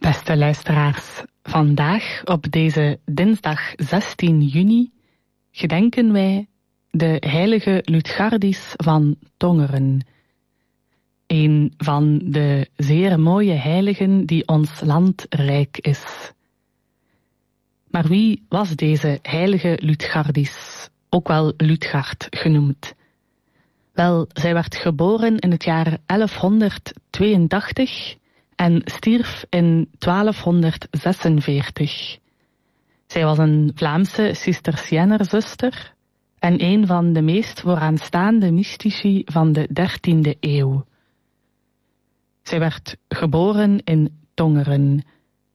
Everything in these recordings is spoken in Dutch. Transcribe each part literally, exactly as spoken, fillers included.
Beste luisteraars, vandaag op deze dinsdag zestien juni gedenken wij de heilige Lutgardis van Tongeren. Een van de zeer mooie heiligen die ons land rijk is. Maar wie was deze heilige Lutgardis, ook wel Lutgard genoemd? Wel, zij werd geboren in het jaar elfhonderdtweeëntachtig en stierf in twaalfhonderdzesenveertig. Zij was een Vlaamse Cisterciënerzuster en een van de meest vooraanstaande mystici van de dertiende eeuw. Zij werd geboren in Tongeren.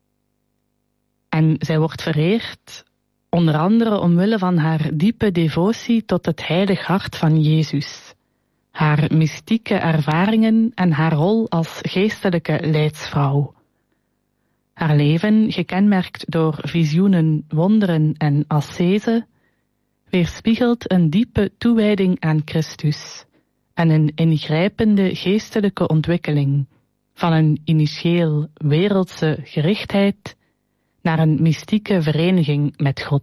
En zij wordt vereerd onder andere omwille van haar diepe devotie tot het heilig hart van Jezus, haar mystieke ervaringen en haar rol als geestelijke leidsvrouw. Haar leven, gekenmerkt door visioenen, wonderen en ascese, weerspiegelt een diepe toewijding aan Christus en een ingrijpende geestelijke ontwikkeling van een initieel wereldse gerichtheid naar een mystieke vereniging met God.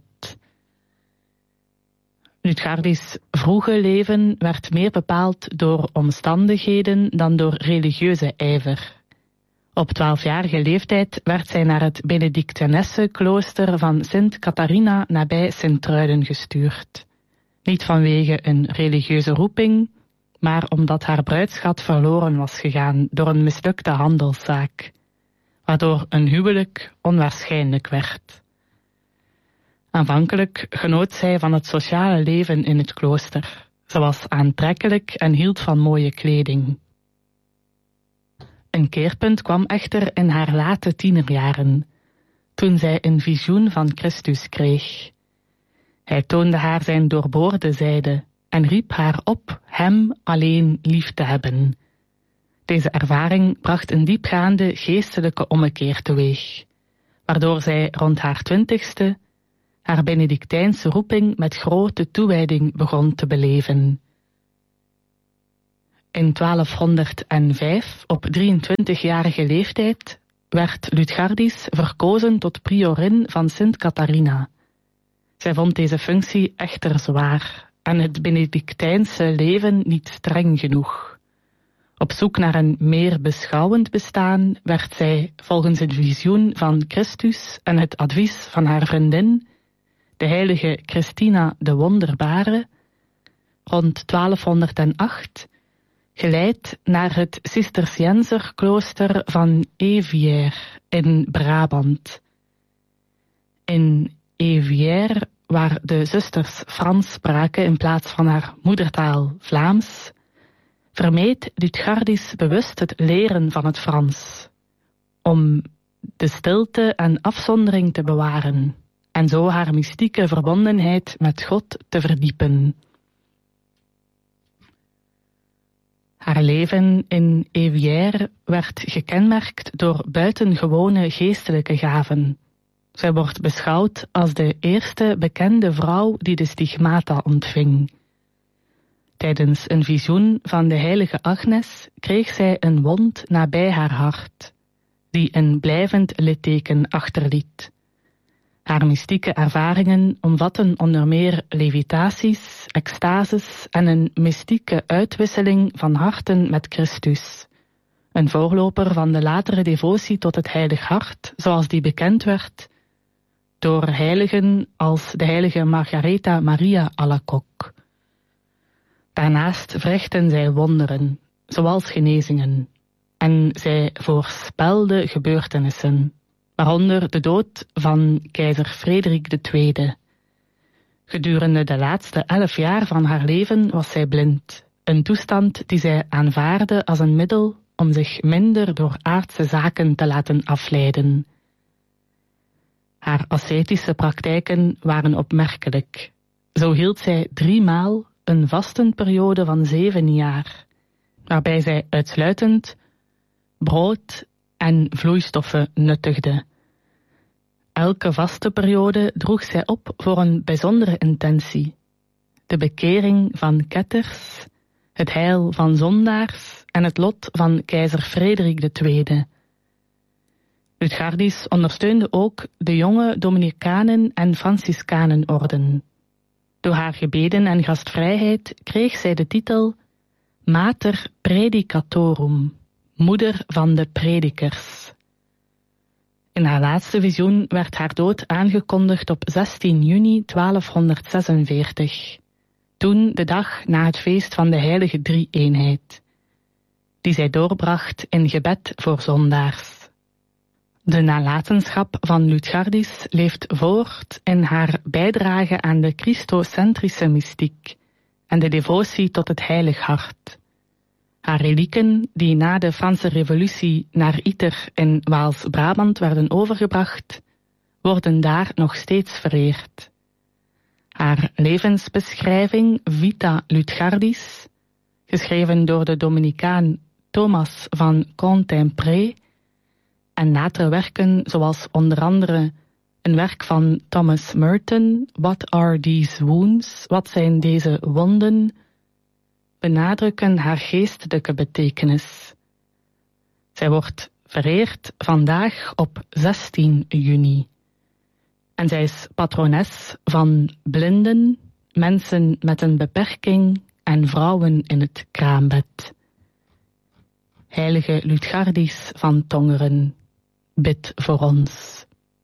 Lutgardis' vroege leven werd meer bepaald door omstandigheden dan door religieuze ijver. Op twaalfjarige leeftijd werd zij naar het Benedictijnessenklooster van Sint Catharina nabij Sint-Truiden gestuurd. Niet vanwege een religieuze roeping, maar omdat haar bruidsschat verloren was gegaan door een mislukte handelszaak, waardoor een huwelijk onwaarschijnlijk werd. Aanvankelijk genoot zij van het sociale leven in het klooster. Ze was aantrekkelijk en hield van mooie kleding. Een keerpunt kwam echter in haar late tienerjaren, toen zij een visioen van Christus kreeg. Hij toonde haar zijn doorboorde zijde en riep haar op hem alleen lief te hebben. Deze ervaring bracht een diepgaande geestelijke ommekeer teweeg, waardoor zij rond haar twintigste haar Benedictijnse roeping met grote toewijding begon te beleven. In twaalfhonderdvijf, op drieëntwintigjarige leeftijd, werd Lutgardis verkozen tot priorin van Sint Catharina. Zij vond deze functie echter zwaar en het Benedictijnse leven niet streng genoeg. Op zoek naar een meer beschouwend bestaan werd zij, volgens het visioen van Christus en het advies van haar vriendin, de heilige Christina de Wonderbare, rond twaalfhonderdacht, geleid naar het Cisterciënzerklooster van Evier in Brabant. In Evier, waar de zusters Frans spraken in plaats van haar moedertaal Vlaams, vermeed Lutgardis bewust het leren van het Frans, om de stilte en afzondering te bewaren en zo haar mystieke verbondenheid met God te verdiepen. Haar leven in Evier werd gekenmerkt door buitengewone geestelijke gaven. Zij wordt beschouwd als de eerste bekende vrouw die de stigmata ontving. Tijdens een visioen van de heilige Agnes kreeg zij een wond nabij haar hart, die een blijvend litteken achterliet. Haar mystieke ervaringen omvatten onder meer levitaties, extases en een mystieke uitwisseling van harten met Christus. Een voorloper van de latere devotie tot het heilig hart, zoals die bekend werd door heiligen als de heilige Margaretha Maria Alacoque. Daarnaast verrichtten zij wonderen, zoals genezingen, en zij voorspelde gebeurtenissen, waaronder de dood van keizer Frederik de Tweede. Gedurende de laatste elf jaar van haar leven was zij blind, een toestand die zij aanvaarde als een middel om zich minder door aardse zaken te laten afleiden. Haar ascetische praktijken waren opmerkelijk. Zo hield zij driemaal een vastenperiode van zeven jaar, waarbij zij uitsluitend brood en vloeistoffen nuttigde. Elke vastenperiode droeg zij op voor een bijzondere intentie: de bekering van ketters, het heil van zondaars en het lot van keizer Frederik de Tweede. Lutgardis ondersteunde ook de jonge Dominicanen- en Franciscanenorden. Door haar gebeden en gastvrijheid kreeg zij de titel Mater Predicatorum, moeder van de predikers. In haar laatste visioen werd haar dood aangekondigd op zestien juni twaalfhonderdzesenveertig, toen de dag na het feest van de heilige drie-eenheid, die zij doorbracht in gebed voor zondaars. De nalatenschap van Lutgardis leeft voort in haar bijdrage aan de christocentrische mystiek en de devotie tot het heilig hart. Haar relieken, die na de Franse revolutie naar Iter in Waals-Brabant werden overgebracht, worden daar nog steeds vereerd. Haar levensbeschrijving Vita Lutgardis, geschreven door de Dominicaan Thomas van Cantimpré, en latere werken zoals onder andere een werk van Thomas Merton, What are these wounds? Wat zijn deze wonden? Benadrukken haar geestelijke betekenis. Zij wordt vereerd vandaag op zestien juni. En zij is patrones van blinden, mensen met een beperking en vrouwen in het kraambed. Heilige Lutgardis van Tongeren, bid voor ons.